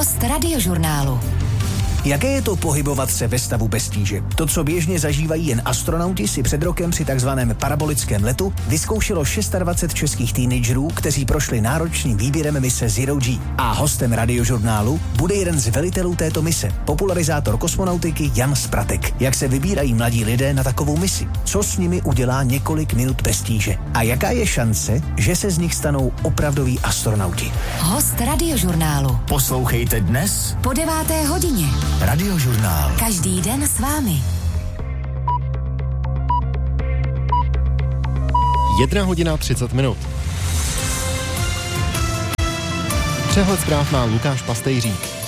Host Radiožurnálu. Jaké je to pohybovat se ve stavu bez tíže? To, co běžně zažívají jen astronauti, si před rokem při takzvaném parabolickém letu vyzkoušelo 26 českých teenagerů, kteří prošli náročným výběrem mise Zero G. A hostem Radiožurnálu bude jeden z velitelů této mise, popularizátor kosmonautiky Jan Spratek. Jak se vybírají mladí lidé na takovou misi? Co s nimi udělá několik minut bez tíže? A jaká je šance, že se z nich stanou opravdoví astronauti? Host Radiožurnálu. Poslouchejte dnes Po 9. hodině. Radiožurnál. Každý den s vámi. 1:30. Přehled zpráv má Lukáš Pastejřík.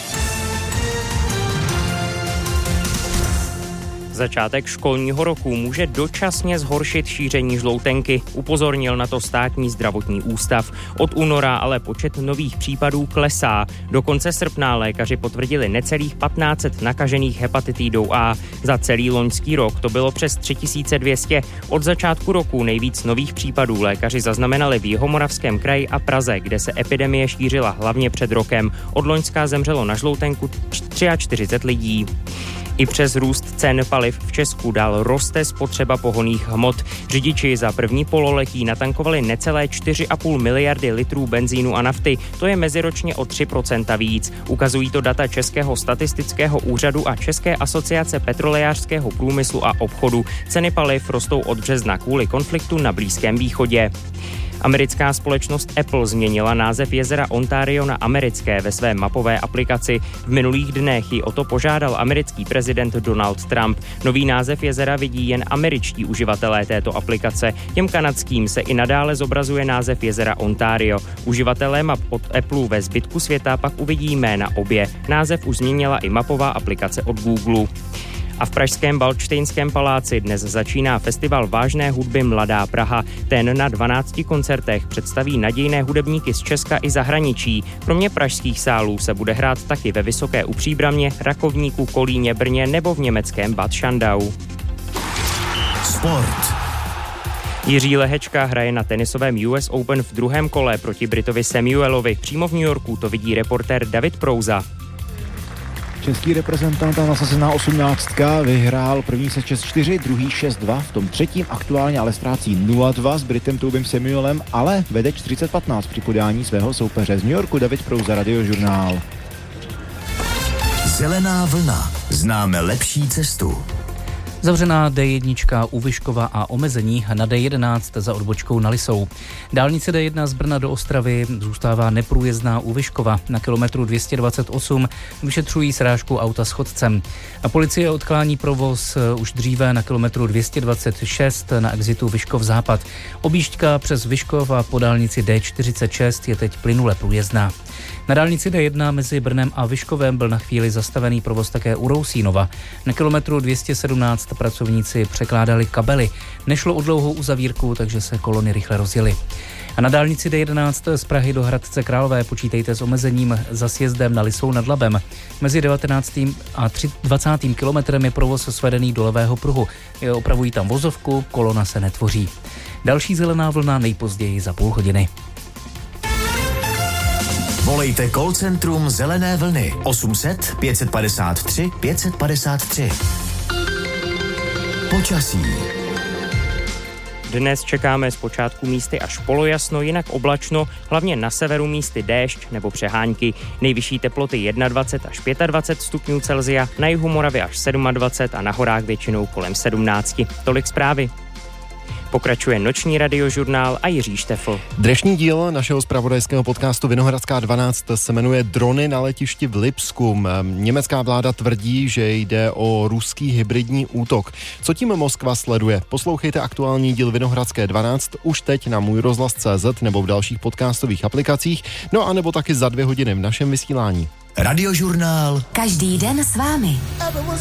Začátek školního roku může dočasně zhoršit šíření žloutenky, upozornil na to Státní zdravotní ústav. Od února ale počet nových případů klesá. Do konce srpna lékaři potvrdili necelých 1500 nakažených hepatitidou A. Za celý loňský rok to bylo přes 3200. Od začátku roku nejvíc nových případů lékaři zaznamenali v Jihomoravském kraji a Praze, kde se epidemie šířila hlavně před rokem. Od loňska zemřelo na žloutenku 43 lidí. I přes růst cen paliv v Česku dál roste spotřeba pohonných hmot. Řidiči za první pololetí natankovali necelé 4,5 miliardy litrů benzínu a nafty. To je meziročně o 3% víc. Ukazují to data Českého statistického úřadu a České asociace petrolejářského průmyslu a obchodu. Ceny paliv rostou od března kvůli konfliktu na Blízkém východě. Americká společnost Apple změnila název jezera Ontario na americké ve své mapové aplikaci. V minulých dnech ji o to požádal americký prezident Donald Trump. Nový název jezera vidí jen američtí uživatelé této aplikace. Těm kanadským se i nadále zobrazuje název jezera Ontario. Uživatelé map od Apple ve zbytku světa pak uvidí jména obě. Název už změnila i mapová aplikace od Google. A v pražském Valdštejnském paláci dnes začíná festival vážné hudby Mladá Praha. Ten na 12 koncertech představí nadějné hudebníky z Česka i zahraničí. Kromě pražských sálů se bude hrát taky ve Vysoké u Příbramě, Rakovníku, Kolíně, Brně nebo v německém Bad Schandau. Sport. Jiří Lehečka hraje na tenisovém US Open v druhém kole proti Britovi Samuelovi. Přímo v New Yorku to vidí reportér David Prouza. Český reprezentant a nasazená 18 vyhrál první set 6-4, druhý 6-2, v tom třetím aktuálně ale ztrácí 0-2 s Britem Toubym Samuelem, ale vede 40-15 při podání svého soupeře. Z New Yorku David Prouza, Radiožurnál. Zelená vlna. Známe lepší cestu. Zavřená D1 u Vyškova a omezení na D11 za odbočkou na Lisou. Dálnice D1 z Brna do Ostravy zůstává neprůjezdná u Vyškova. Na kilometru 228 vyšetřují srážku auta s chodcem. A policie odklání provoz už dříve na kilometru 226 na exitu Vyškov západ. Objížďka přes Vyškov a po dálnici D46 je teď plynule průjezdná. Na dálnici D1 mezi Brnem a Vyškovem byl na chvíli zastavený provoz také u Rousínova. Na kilometru 217 pracovníci překládali kabely. Nešlo o dlouhou uzavírku, takže se kolony rychle rozjely. A na dálnici D11 z Prahy do Hradce Králové počítejte s omezením za sjezdem na Lisou nad Labem. Mezi 19. a 20. kilometrem je provoz svedený do levého pruhu. Opravují tam vozovku, kolona se netvoří. Další zelená vlna nejpozději za půl hodiny. Volejte call centrum Zelené vlny 800 553 553. Počasí. Dnes čekáme zpočátku místy až polojasno, jinak oblačno, hlavně na severu místy déšť nebo přehánky. Nejvyšší teploty 21 až 25 stupňů Celsia, na jihu Moravy až 27 a na horách většinou kolem 17. Tolik zprávy. Pokračuje noční radiožurnál a Jiří Štefl. Dnešní díl našeho zpravodajského podcastu Vinohradská 12 se jmenuje Drony na letišti v Lipsku. Německá vláda tvrdí, že jde o ruský hybridní útok. Co tím Moskva sleduje? Poslouchejte aktuální díl Vinohradské 12 už teď na Můj rozhlas.cz nebo v dalších podcastových aplikacích, no a nebo taky za 2 hodiny v našem vysílání. Radiožurnál. Každý den s vámi.